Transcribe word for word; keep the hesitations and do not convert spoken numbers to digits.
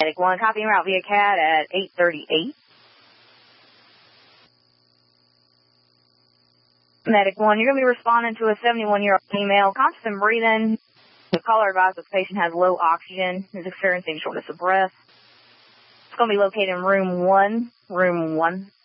Medic one, copying route via C A D at eight thirty-eight. Medic one, you're going to be responding to a seventy-one-year-old female, conscious and breathing. The caller advised that the patient has low oxygen, is experiencing shortness of breath. It's going to be located in room one, room one.